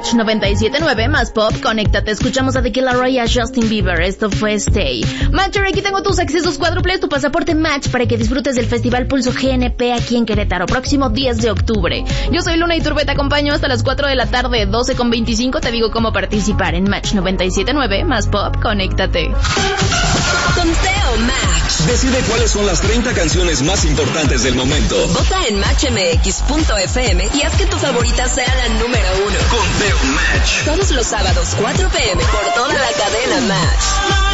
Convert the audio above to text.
Match 97.9 más pop, conéctate, escuchamos a The Kid Laroi y a Justin Bieber, esto fue Stay. Matcher, aquí tengo tus accesos cuádruples, tu pasaporte Match para que disfrutes del Festival Pulso GNP aquí en Querétaro, próximo 10 de octubre. Yo soy Luna Iturbe, te acompaño hasta las 4 de la tarde, 12:25, te digo cómo participar en Match 97.9 más pop, conéctate. Conteo Match. Decide cuáles son las 30 canciones más importantes del momento. Vota en matchmx.fm y haz que tu favorita sea la número 1. Conteo Match. Todos los sábados, 4 p.m. por toda la cadena Match.